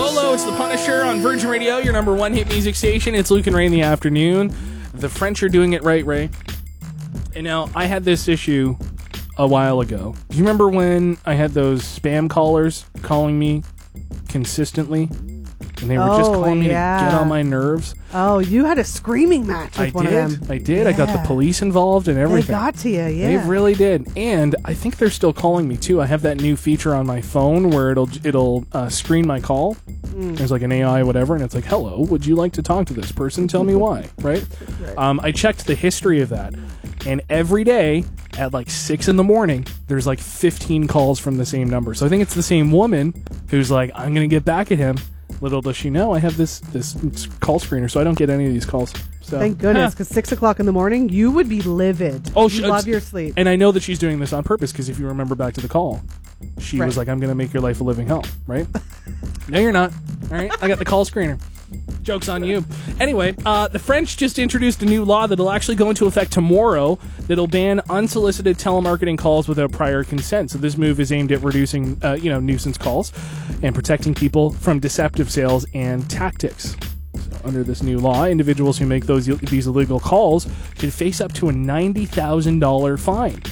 Solo, it's The Punisher on Virgin Radio, your number one hit music station. It's Luke and Ray in the afternoon. The French are doing it right, Ray. And now, I had this issue a while ago. Do you remember when I had those spam callers calling me consistently? And they were just calling me to get on my nerves. Oh, you had a screaming match with one of them. I did. Yeah. I got the police involved and everything. They got to you, yeah. They really did. And I think they're still calling me, too. I have that new feature on my phone where it'll screen my call. There's like an AI whatever, and it's like, hello, would you like to talk to this person? Tell me why, right? I checked the history of that. And every day at like 6 in the morning, there's like 15 calls from the same number. So I think it's the same woman who's like, I'm going to get back at him. Little does she know I have this call screener, so I don't get any of these calls. So, thank goodness, because 6 o'clock in the morning, you would be livid. Oh, you love your sleep. And I know that she's doing this on purpose, because if you remember back to the call, she was like, I'm going to make your life a living hell, right? No, you're not. All right, I got the call screener. Joke's on you. Anyway, the French just introduced a new law that'll actually go into effect tomorrow that'll ban unsolicited telemarketing calls without prior consent. So this move is aimed at reducing, nuisance calls and protecting people from deceptive sales and tactics. So under this new law, individuals who make these illegal calls could face up to a $90,000 fine.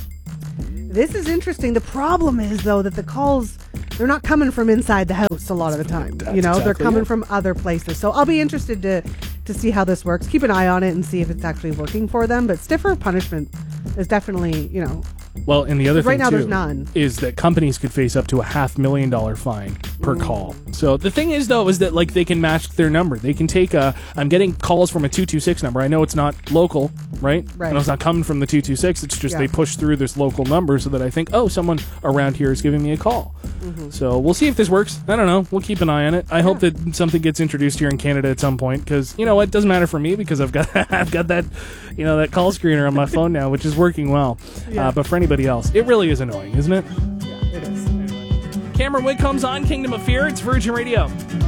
This is interesting. The problem is, though, that the calls, they're not coming from inside the house a lot of the time. They're coming from other places. So I'll be interested to see how this works. Keep an eye on it and see if it's actually working for them. But stiffer punishment is definitely, Well, and the other thing, right now, too, there's none. Is that companies could face up to a $500,000 fine per call. So the thing is, though, is that like they can match their number. They can take I'm getting calls from a 226 number. I know it's not local, right? Right. I know it's not coming from the 226. It's just they push through this local number so that I think, someone around here is giving me a call. So we'll see if this works. I don't know. We'll keep an eye on it. I hope that something gets introduced here in Canada at some point, because you know what? It doesn't matter for me because I've got that that call screener on my phone now, which is working well. Yeah. But for anybody else, it really is annoying, isn't it? Yeah, it is. Cameron Wick comes on, Kingdom of Fear. It's Virgin Radio.